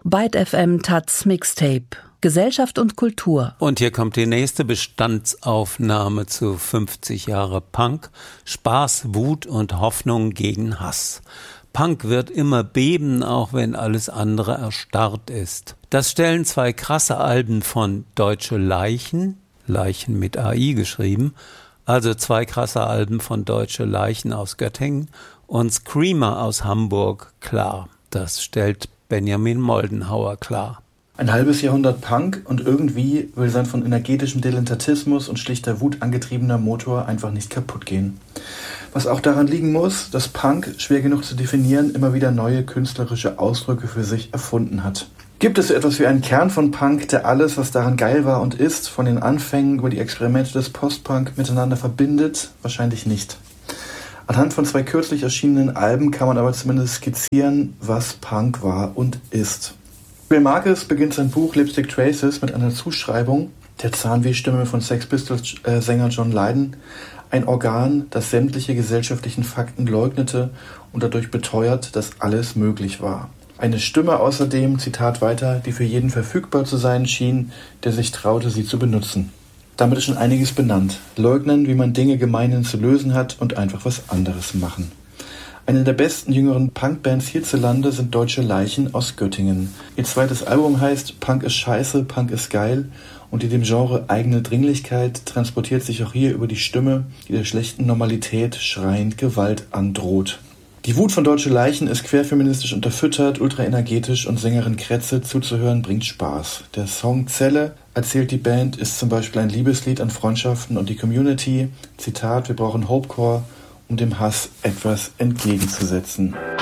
Byte FM Taz Mixtape. Gesellschaft und Kultur. Und hier kommt die nächste Bestandsaufnahme zu 50 Jahre Punk. Spaß, Wut und Hoffnung gegen Hass. Punk wird immer beben, auch wenn alles andere erstarrt ist. Das stellen zwei krasse Alben von Deutsche Leichen, Leichen mit AI geschrieben, also zwei krasse Alben von Deutsche Leichen aus Göttingen und Screamer aus Hamburg klar. Das stellt Benjamin Moldenhauer klar. Ein halbes Jahrhundert Punk und irgendwie will sein von energetischem Dilettantismus und schlichter Wut angetriebener Motor einfach nicht kaputt gehen. Was auch daran liegen muss, dass Punk, schwer genug zu definieren, immer wieder neue künstlerische Ausdrücke für sich erfunden hat. Gibt es so etwas wie einen Kern von Punk, der alles, was daran geil war und ist, von den Anfängen über die Experimente des Post-Punk miteinander verbindet? Wahrscheinlich nicht. Anhand von zwei kürzlich erschienenen Alben kann man aber zumindest skizzieren, was Punk war und ist. Bill Marcus beginnt sein Buch Lipstick Traces mit einer Zuschreibung der Zahnwehstimme von Sex Pistols-Sänger John Lydon, ein Organ, das sämtliche gesellschaftlichen Fakten leugnete und dadurch beteuert, dass alles möglich war. Eine Stimme außerdem, Zitat weiter, die für jeden verfügbar zu sein schien, der sich traute, sie zu benutzen. Damit ist schon einiges benannt. Leugnen, wie man Dinge gemeinhin zu lösen hat und einfach was anderes machen. Eine der besten jüngeren Punkbands hierzulande sind Deutsche Leichen aus Göttingen. Ihr zweites Album heißt Punk ist scheiße, Punk ist geil und die dem Genre eigene Dringlichkeit transportiert sich auch hier über die Stimme, die der schlechten Normalität schreiend Gewalt androht. Die Wut von Deutsche Leichen ist querfeministisch unterfüttert, ultraenergetisch und Sängerin Kretze zuzuhören bringt Spaß. Der Song Zelle, erzählt die Band, ist zum Beispiel ein Liebeslied an Freundschaften und die Community. Zitat, wir brauchen Hopecore, um dem Hass etwas entgegenzusetzen.